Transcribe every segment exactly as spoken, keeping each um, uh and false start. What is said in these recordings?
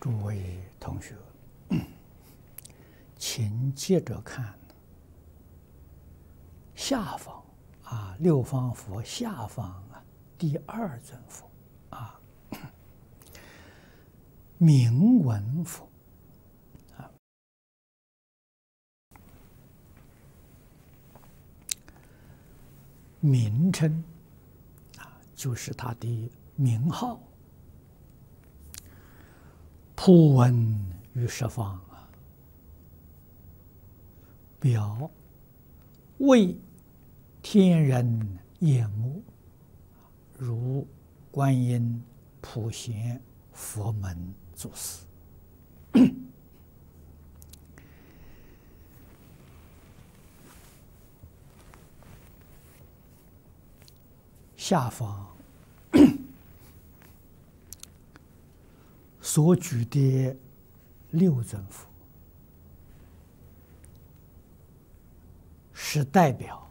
诸位同学，请接着看下方啊，六方佛下方啊，第二尊佛啊，名闻佛啊，名称啊，就是他的名号。普闻于十方啊，表为天人眼目，如观音、普贤、佛门祖师。下方所举的六尊佛，是代表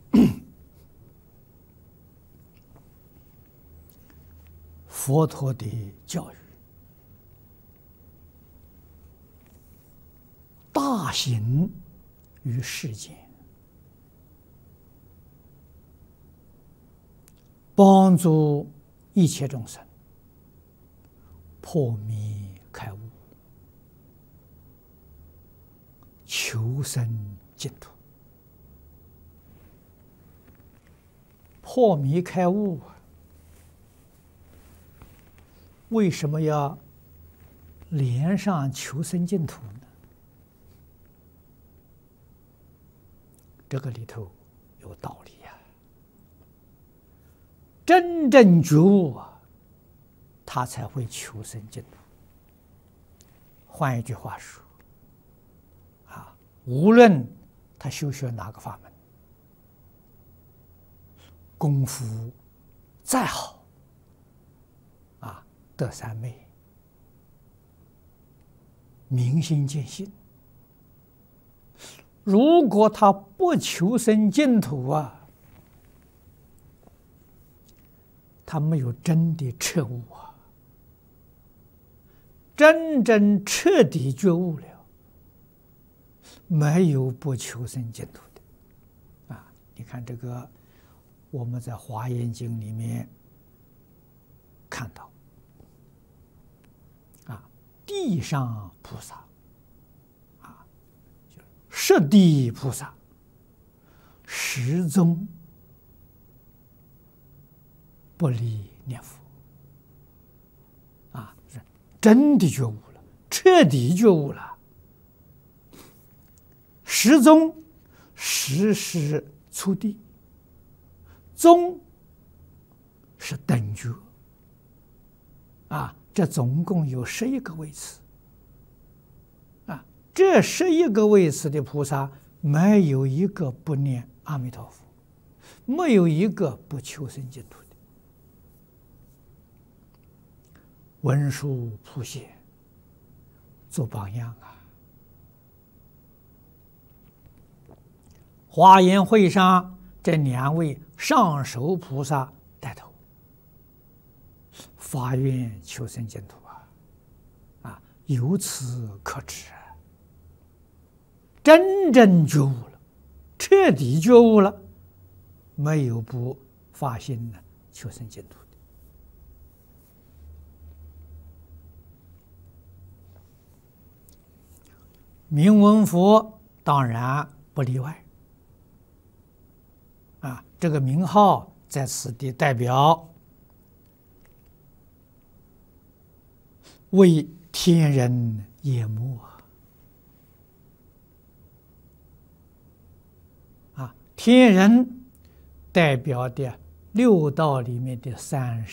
佛陀的教育，大行于世间，帮助一切众生破迷开悟，求生净土。破迷开悟，为什么要连上求生净土呢？这个里头有道理呀、啊。真正觉悟啊，他才会求生净土。换一句话说，啊，无论他修学哪个法门，功夫再好，啊，得三昧、明心见性，如果他不求生净土啊，他没有真的彻悟啊。真正彻底觉悟了，没有不求生净土的啊！你看这个，我们在《华严经》里面看到啊，地上菩萨啊，十地菩萨始终不离念佛啊，真的觉悟了，彻底觉悟了。十宗，十是初地，宗是等觉啊，这总共有十一个位次啊，这十一个位次的菩萨，没有一个不念阿弥陀佛，没有一个不求生净土的。文殊普贤做榜样啊！华严会上这两位上首菩萨带头发愿求生净土啊！啊，由此可知，真正觉悟了，彻底觉悟了，没有不发心的求生净土。名闻佛当然不例外啊，这个名号在此地代表为天人眼目啊，天人代表的六道里面的三